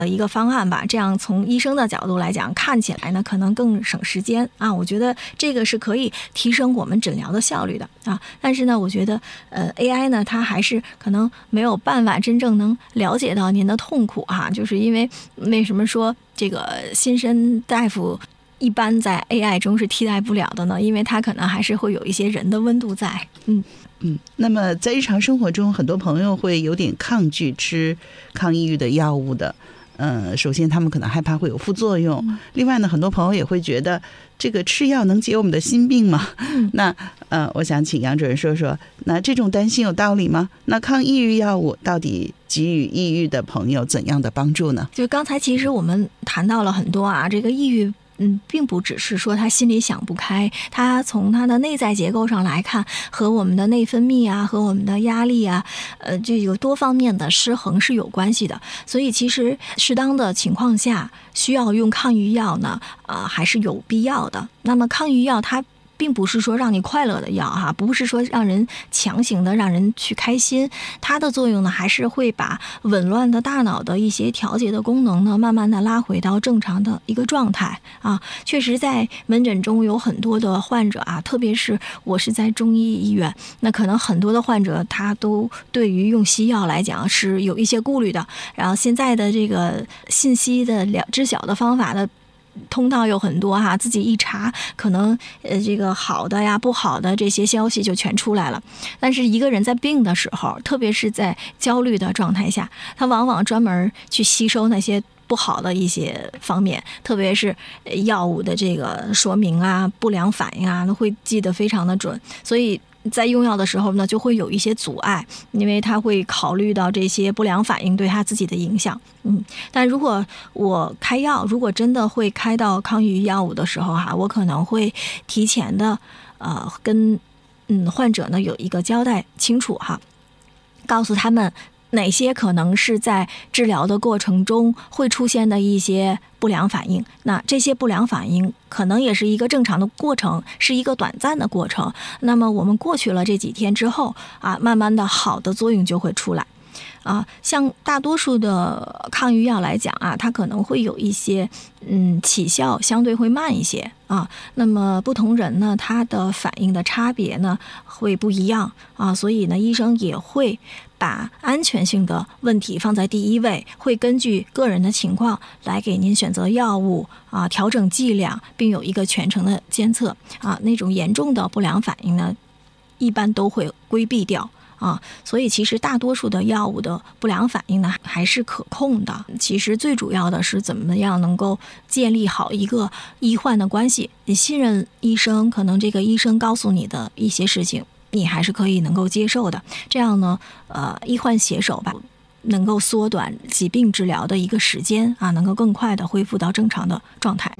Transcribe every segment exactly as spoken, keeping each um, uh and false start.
一个方案吧，这样从医生的角度来讲，看起来呢可能更省时间啊。我觉得这个是可以提升我们诊疗的效率的啊。但是呢，我觉得呃 A I 呢，它还是可能没有办法真正能了解到您的痛苦哈、啊。就是因为为什么说这个新生大夫一般在 A I 中是替代不了的呢？因为它可能还是会有一些人的温度在。嗯。 嗯，那么在日常生活中，很多朋友会有点抗拒吃抗抑郁的药物的。呃，首先他们可能害怕会有副作用，嗯、另外呢，很多朋友也会觉得这个吃药能解我们的心病吗？嗯、那呃，我想请杨主任说说，那这种担心有道理吗？那抗抑郁药物到底给予抑郁的朋友怎样的帮助呢？ 就刚才其实我们谈到了很多啊，这个抑郁。嗯，并不只是说他心里想不开，他从他的内在结构上来看，和我们的内分泌啊，和我们的压力啊，呃，这有多方面的失衡是有关系的。所以其实适当的情况下需要用抗抑郁药呢，呃，还是有必要的。那么抗抑郁药它并不是说让你快乐的药哈，不是说让人强行的让人去开心，它的作用呢还是会把紊乱的大脑的一些调节的功能呢慢慢的拉回到正常的一个状态啊。确实在门诊中有很多的患者啊，特别是我是在中医医院，那可能很多的患者他都对于用西药来讲是有一些顾虑的，然后现在的这个信息的了知晓的方法的通道有很多哈，自己一查，可能呃这个好的呀、不好的这些消息就全出来了。但是一个人在病的时候，特别是在焦虑的状态下，他往往专门去吸收那些不好的一些方面，特别是药物的这个说明啊、不良反应啊，都会记得非常的准，所以在用药的时候呢，就会有一些阻碍，因为他会考虑到这些不良反应对他自己的影响。嗯，但如果我开药，如果真的会开到抗抑郁药物的时候哈，我可能会提前的呃跟嗯患者呢有一个交代清楚哈，告诉他们哪些可能是在治疗的过程中会出现的一些不良反应，那这些不良反应可能也是一个正常的过程，是一个短暂的过程。那么我们过去了这几天之后啊，慢慢的好的作用就会出来。啊，像大多数的抗抑郁药来讲啊，它可能会有一些嗯起效相对会慢一些啊。那么不同人呢，他的反应的差别呢会不一样啊，所以呢，医生也会把安全性的问题放在第一位，会根据个人的情况来给您选择药物啊，调整剂量，并有一个全程的监测啊。那种严重的不良反应呢，一般都会规避掉。啊，所以其实大多数的药物的不良反应呢还是可控的。其实最主要的是怎么样能够建立好一个医患的关系，你信任医生，可能这个医生告诉你的一些事情，你还是可以能够接受的。这样呢，呃，医患携手吧，能够缩短疾病治疗的一个时间啊，能够更快的恢复到正常的状态。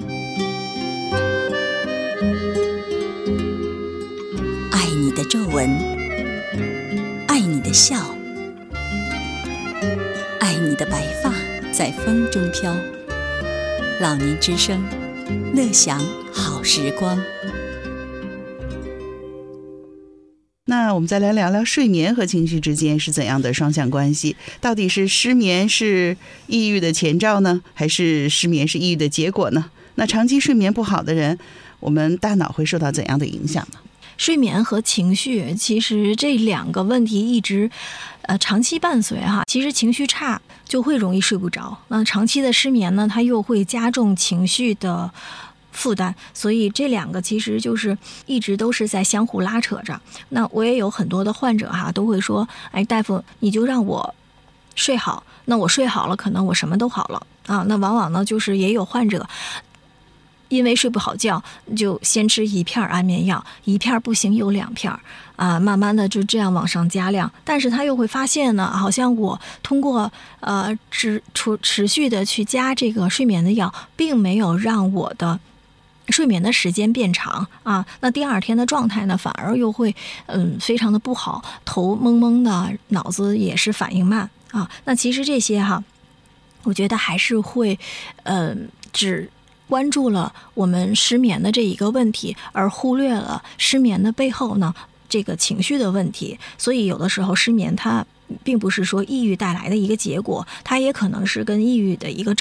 爱你的皱纹，爱你的笑，爱你的白发在风中飘。老年之声，乐享好时光。 那我们再来聊聊睡眠和情绪之间是怎样的双向关系？到底是失眠是抑郁的前兆呢，还是失眠是抑郁的结果呢？那长期睡眠不好的人，我们大脑会受到怎样的影响呢？ 睡眠和情绪其实这两个问题一直呃长期伴随哈。其实情绪差就会容易睡不着，那长期的失眠呢，它又会加重情绪的负担，所以这两个其实就是一直都是在相互拉扯着。那我也有很多的患者哈，都会说，哎，大夫你就让我睡好，那我睡好了，可能我什么都好了啊。那往往呢，就是也有患者因为睡不好觉，就先吃一片安眠药，一片不行有两片啊，慢慢的就这样往上加量。但是他又会发现呢，好像我通过呃持持持续的去加这个睡眠的药，并没有让我的睡眠的时间变长啊。那第二天的状态呢，反而又会嗯非常的不好，头蒙蒙的，脑子也是反应慢啊。那其实这些哈，我觉得还是会嗯、呃、只关注了我们失眠的这一个问题，而忽略了失眠的背后呢这个情绪的问题。所以有的时候失眠它并不是说抑郁带来的一个结果，它也可能是跟抑郁的一个